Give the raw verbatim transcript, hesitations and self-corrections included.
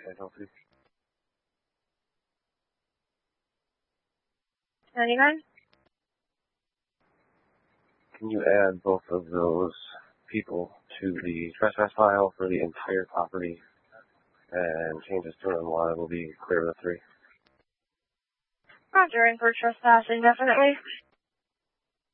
casualty. ninety-nine? Can you add both of those people to the trespass file for the entire property and changes to and why will be clear of the three? Roger, and for trespassing, definitely.